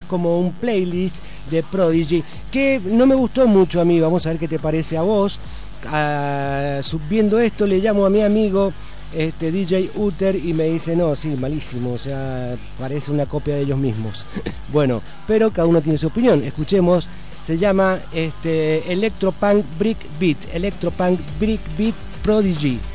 como un playlist de Prodigy, que no me gustó mucho a mí. Vamos a ver qué te parece a vos. Viendo esto, le llamo a mi amigo DJ Uter y me dice, no, sí, malísimo, o sea, parece una copia de ellos mismos. Bueno, pero cada uno tiene su opinión. Escuchemos, se llama Electropunk Brick Beat Prodigy.